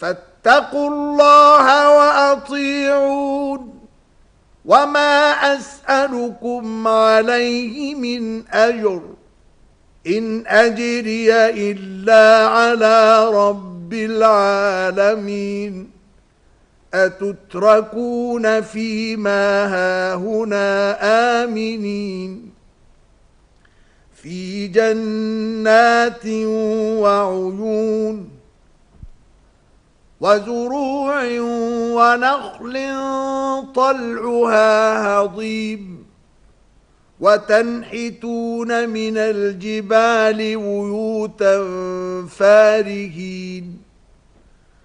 فاتقوا الله وأطيعون وما أسألكم عليه من أجر إن أجري إلا على رب العالمين أتتركون فيما هاهنا آمنين في جنات وعيون وزروع ونخل طلعها هضيم وتنحتون من الجبال بيوتا فارهين